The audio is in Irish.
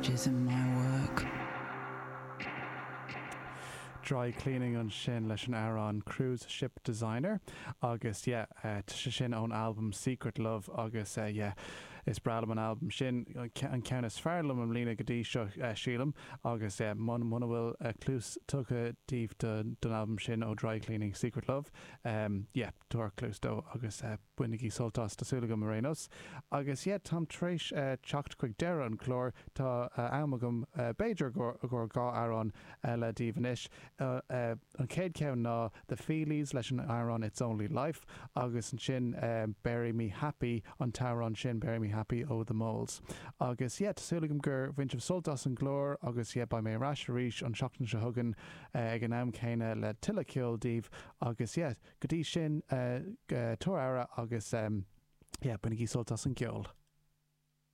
changes in my work. Dry cleaning an sin leis an Aran cruise ship designer agus sin ón album Secret Love agus is bralam an album sin an ceannas fearlam am lína godí seo sílam agus man bhfuil clús tucha díomh don album sin ó Dry Cleaning Secret Love tuair clús dó agus buinigí soltas tásúla go Morenos agus tam tréis teacht chuig deire an chlór tá amagam Beiidir gur gá Aran le díomhanis an céad ceann ná The Feelies leis an Aran It's Only Life agus an sin Bury Me Happy an taran sin Bury Me Happy ó The Moles agus tásúlagam gur bhainteamh soltas an glór agus ba mé ráis arís an seachtain se thugan ag an am céine le Tillakill díomh agus gotí sin tuaire agus buinigí soltas an ceol.